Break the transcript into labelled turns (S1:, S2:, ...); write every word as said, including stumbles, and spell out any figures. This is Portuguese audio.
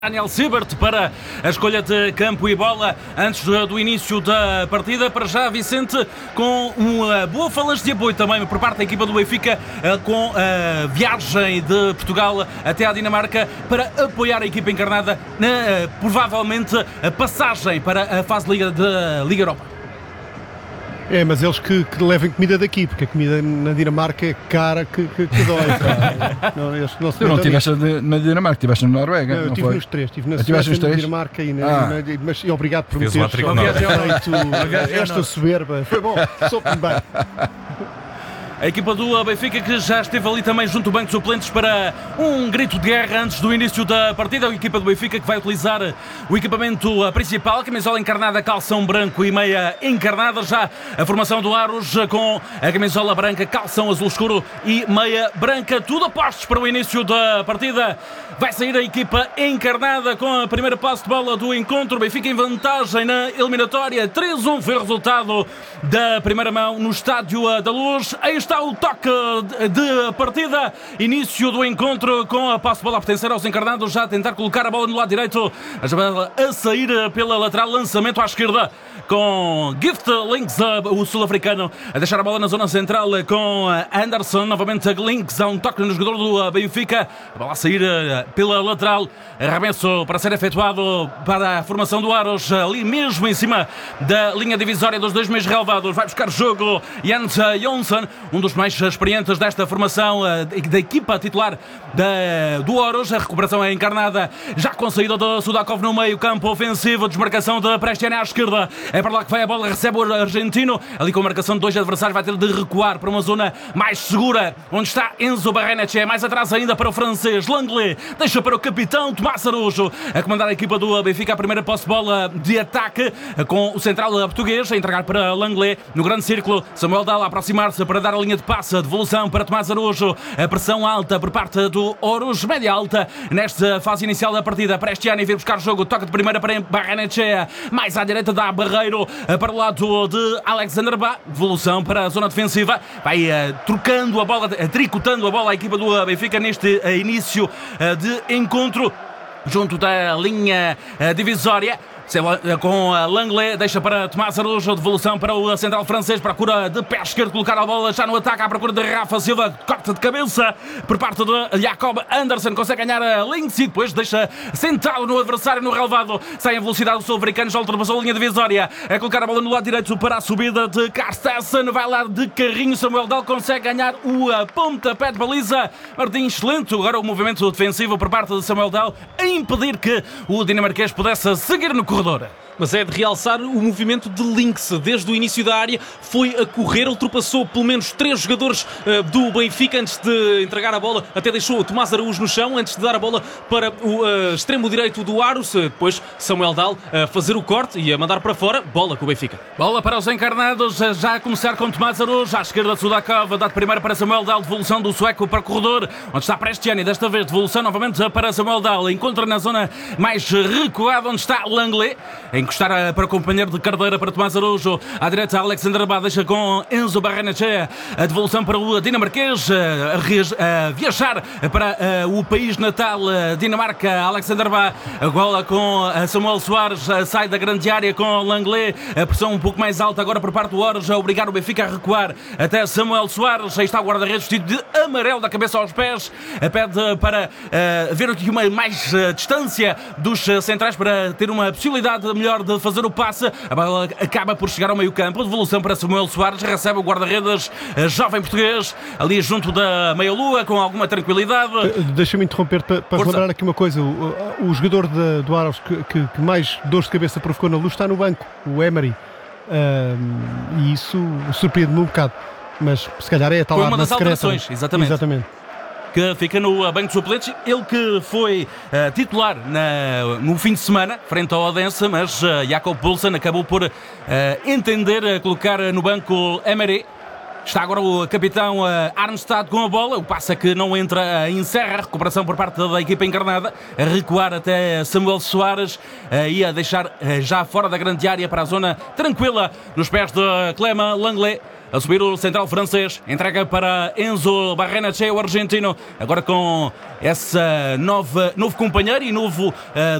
S1: Daniel Siebert para a escolha de campo e bola antes do início da partida. Para já, Vicente, com uma boa falange de apoio também por parte da equipa do Benfica, com a viagem de Portugal até à Dinamarca para apoiar a equipa encarnada na provavelmente a passagem para a fase de Liga, de Liga Europa.
S2: É, mas eles que, que levem comida daqui, porque a comida na Dinamarca é cara que, que, que dói. não, eles não se
S3: tu não estiveste na Dinamarca, estiveste na Noruega.
S2: Não, eu estive nos três, estive na
S3: eu
S2: Suécia, na Dinamarca e na,
S3: ah.
S2: na, mas e obrigado por me
S4: teres
S2: feito esta soberba. Foi bom, soube-me bem.
S1: A equipa do Benfica, que já esteve ali também junto ao banco de suplentes para um grito de guerra antes do início da partida. A equipa do Benfica que vai utilizar o equipamento principal, camisola encarnada, calção branco e meia encarnada. Já a formação do Aros com a camisola branca, calção azul escuro e meia branca. Tudo apostos para o início da partida. Vai sair a equipa encarnada com a primeira passe de bola do encontro. Benfica em vantagem na eliminatória. três a um foi o resultado da primeira mão no Estádio da Luz. Aí está o toque de partida, início do encontro com a passe de bola a pertencer aos encarnados, já a tentar colocar a bola no lado direito, a bola a sair pela lateral, lançamento à esquerda com Gift Links, o sul-africano, a deixar a bola na zona central com Anderson, novamente Links, há um toque no jogador do Benfica, a bola a sair pela lateral, arremesso para ser efetuado para a formação do Aros, ali mesmo em cima da linha divisória dos dois meios relevados, vai buscar jogo Jens Jonsson, um dos mais experientes desta formação da equipa titular da, do Aros. A recuperação é encarnada já com a saída do Sudakov no meio campo ofensivo, desmarcação de Prestiani à esquerda, é para lá que vai a bola, recebe o argentino, ali com a marcação de dois adversários vai ter de recuar para uma zona mais segura, onde está Enzo Barrenetxea, mais atrás ainda para o francês Langlais, deixa para o capitão Tomás Araújo a comandar a equipa do Benfica, a primeira posse de bola de ataque com o central português a entregar para Langlais no grande círculo, Samuel Dal a aproximar-se para dar a linha de passe, a devolução para Tomás Araújo, a pressão alta por parte do Aros, média alta nesta fase inicial da partida. Prestiani vir buscar o jogo, toque de primeira para Barrenetxea, mais à direita dá Barreiro para o lado de Alexander Bá, devolução para a zona defensiva, vai uh, trocando a bola, uh, tricotando a bola a equipa do Benfica neste uh, início uh, de encontro junto da linha uh, divisória. Com a Langlais, deixa para Tomás Araújo, devolução para o central francês, procura de pé esquerdo colocar a bola já no ataque à procura de Rafa Silva, corte de cabeça por parte de Jacob Anderson, consegue ganhar a Links e depois deixa sentado no adversário no relevado, sai em velocidade o sul-africano, já ultrapassou a linha divisória, a colocar a bola no lado direito para a subida de Carstensen, vai lá de carrinho, Samuel Dal consegue ganhar o pontapé de baliza, Martins lento, agora o movimento defensivo por parte de Samuel Dal a impedir que o dinamarquês pudesse seguir no corredor.
S5: Mas é de realçar o movimento de Links desde o início da área, foi a correr, ultrapassou pelo menos três jogadores uh, do Benfica antes de entregar a bola, até deixou o Tomás Araújo no chão antes de dar a bola para o uh, extremo direito do Aros, depois Samuel Dal a uh, fazer o corte e a mandar para fora, bola com o Benfica.
S1: Bola para os encarnados, já a começar com Tomás Araújo, à esquerda de Sudakov, dado primeiro para Samuel Dal, devolução do sueco para o corredor, onde está Prestiani, desta vez devolução novamente para Samuel Dal, encontra na zona mais recuada onde está Langlais, encostar para o companheiro de carteira para Tomás Araújo, à direita Alexander Bá, deixa com Enzo Barrenetxea, a devolução para o dinamarquês, a, a viajar para a, o país natal, a Dinamarca, Alexander Bá, a bola com a Samuel Soares, a sai da grande área com Langlais, a pressão um pouco mais alta agora por parte do Aros, a obrigar o Benfica a recuar até Samuel Soares, aí está o guarda-redes vestido de amarelo da cabeça aos pés, a pede para uh, ver aqui uma mais uh, distância dos uh, centrais para ter uma possibilidade melhor de fazer o passe, a bola acaba por chegar ao meio campo, devolução para Samuel Soares, recebe o guarda-redes jovem português, ali junto da meia-lua, com alguma tranquilidade.
S2: Deixa-me interromper para, para relembrar aqui uma coisa, o, o jogador de, do Aros que, que, que mais dores de cabeça provocou na Luz está no banco, o Emery, um, e isso surpreende-me um bocado, mas se calhar é a tal
S1: Foi
S2: arma
S1: uma das
S2: secreta.
S1: alterações, exatamente.
S2: Exatamente.
S1: Que fica no banco de suplentes, ele que foi uh, titular na, no fim de semana, frente ao Odense, mas uh, Jakob Poulsen acabou por uh, entender uh, colocar no banco Emery. Está agora o capitão uh, Arnstad com a bola, o passe que não entra, uh, encerra a recuperação por parte da equipa encarnada, a recuar até Samuel Soares uh, e a deixar uh, já fora da grande área para a zona tranquila nos pés de Clément Langlais. a subir o central francês, entrega para Enzo Barrenechea, o argentino, agora com essa nova, novo companheiro e novo uh,